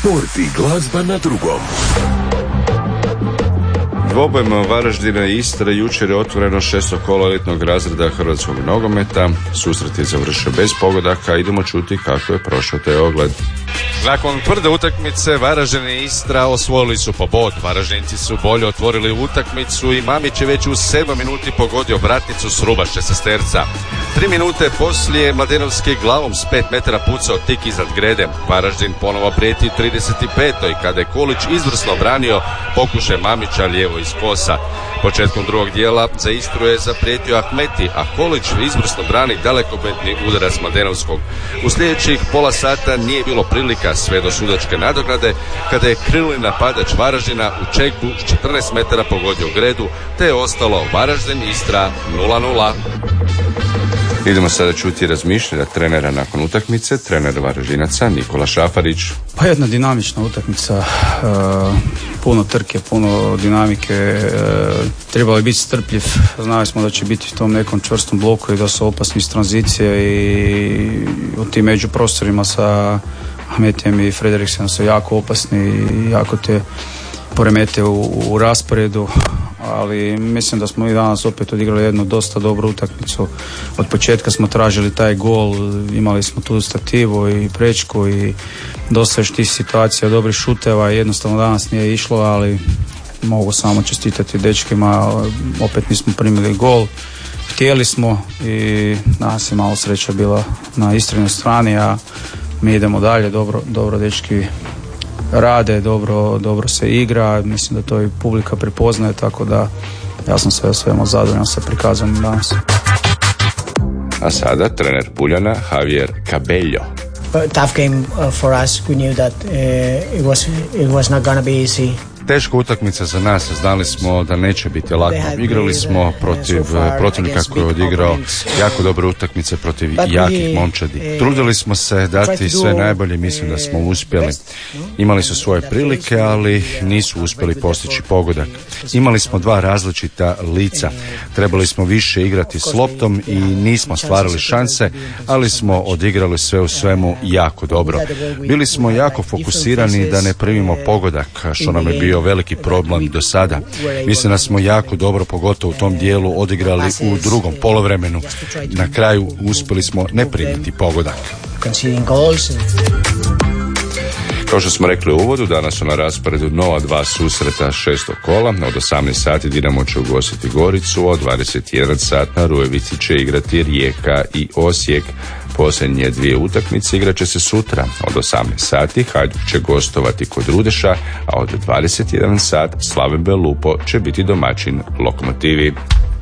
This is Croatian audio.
Sport i glazba na drugom. Dvobojem Varaždina i Istre jučer je otvoreno 6. kolo elitnog razreda hrvatskog nogometa. Susret je završio bez pogodaka. Idemo čuti kako je prošao taj ogled. Nakon tvrde utakmice Varaždin i Istra osvojili su po bod. Varaždinci su bolje otvorili utakmicu i Mamić je već u 7 minuti pogodio vratnicu s ruba šestesterca. 3 minute poslije Mladenovski glavom s 5 metara pucao tik iznad grede. Varaždin ponovo prijeti 35. kada je Kolić izvrsno branio pokušaj Mamića lijevo iz kosa. Početkom drugog dijela za Istru je zaprijetio Ahmeti, a Kolić izvrsno brani dalekometni udarac Mladenovskog. U sljedećih pola sata nije bilo prilika sve do sudačke nadoknade kada je krilni napadač Varaždina u čekbu s 14 metara pogodio gredu, te je ostalo Varaždin Istra 0-0. Idemo sada čuti razmišljanja trenera nakon utakmice, trener Varaždinaca Nikola Šafarić. Pa jedna dinamična utakmica, puno trke, puno dinamike, trebalo je biti strpljiv, znali smo da će biti u tom nekom čvrstom bloku i da su opasni iz tranzicije i u tim međuprostorima sa Ahmetijem i Frederiksenom su jako opasni i jako te poremete u rasporedu, ali mislim da smo i danas opet odigrali jednu dosta dobru utakmicu. Od početka smo tražili taj gol, imali smo tu stativu i prečku i dosta još tih situacija, dobrih šuteva, jednostavno danas nije išlo, ali mogu samo čestitati dečkima, opet nismo primili gol. Htjeli smo i danas je malo sreća bila na Istrinoj strani, a mi idemo dalje, dobro dečki rade, dobro se igra, mislim da to i publika prepoznaje, tako da ja sam sve svema zadovoljan sa prikazom danas. A sada trener Puljana Javier Cabello. Tough game for us. We knew that it was not gonna be easy. Teška utakmica za nas, znali smo da neće biti lako. Igrali smo protiv protivnika koji je odigrao jako dobre utakmice protiv jakih momčadi. Trudili smo se dati sve najbolje, mislim da smo uspjeli. Imali su svoje prilike, ali nisu uspjeli postići pogodak. Imali smo dva različita lica. Trebali smo više igrati s loptom i nismo stvarali šanse, ali smo odigrali sve u svemu jako dobro. Bili smo jako fokusirani da ne primimo pogodak, što nam je bio veliki problem do sada. Mislim da smo jako dobro, pogotovo u tom dijelu, odigrali u drugom poluvremenu. Na kraju uspjeli smo ne primiti pogodak. Kao što smo rekli u uvodu, danas su na rasporedu nova dva susreta 6. kola. Od 18 sati Dinamo će ugostiti Goricu, od 21 sat na Rujevici će igrati Rijeka i Osijek. Posljednje dvije utakmice igrat će se sutra. Od 18 sati Hajduk će gostovati kod Rudeša, a od 21 sat Slaven Belupo će biti domaćin Lokomotivi.